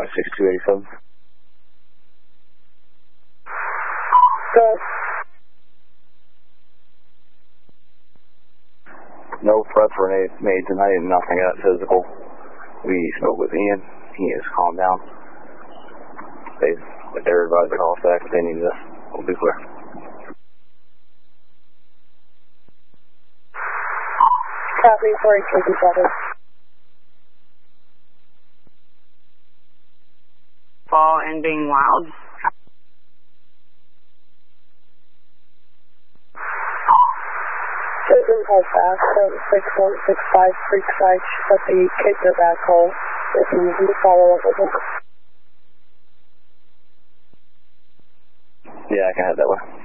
Charlie 6287. Good. No threats were made tonight and nothing got physical. We spoke with Ian. He has calmed down. They're advised to call us back if they need this. We'll be clear. Copy, 487. Fall and being wild. Citizen call back, 76165 Creekside, at the Cape back hole. If you need to follow up with them. Yeah, I can head that way.